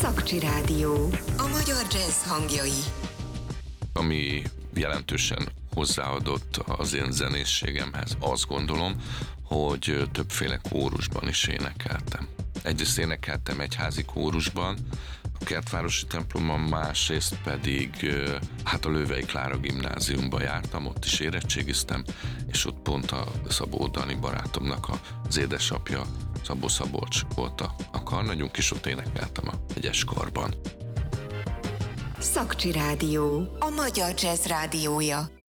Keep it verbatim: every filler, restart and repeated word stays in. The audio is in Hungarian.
Szakcsi Rádió. A magyar jazz hangjai. Ami jelentősen hozzáadott az én zenészségemhez, azt gondolom, hogy többféle kórusban is énekeltem. Egyrészt énekeltem egyházi kórusban, a Kertvárosi templomban, másrészt pedig hát a Lővei Klára gimnáziumba jártam, ott is érettségiztem, és ott pont a Szabó Dani barátomnak az édesapja, Szabó Szabolcs volt a, a karnagyunk, és ott énekeltem a egyes karban. Szakcsi Rádió. A magyar jazz rádiója.